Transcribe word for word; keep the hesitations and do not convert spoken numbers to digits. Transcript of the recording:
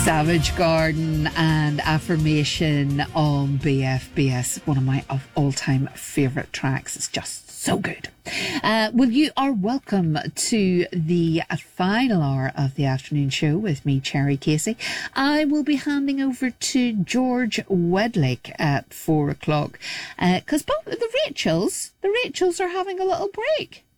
Savage Garden and Affirmation on B F B S, one of my all-time favourite tracks. It's just so good. Uh, well, you are welcome to the final hour of the afternoon show with me, Cherry Casey. I will be handing over to George Wedlake at four o'clock because uh, both the Rachels, the Rachels are having a little break.